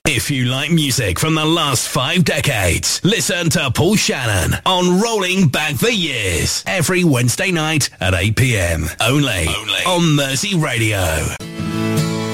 If you like music from the last 5 decades, listen to Paul Shannon on Rolling Back the Years every Wednesday night at 8 p.m. Only on Mersey Radio.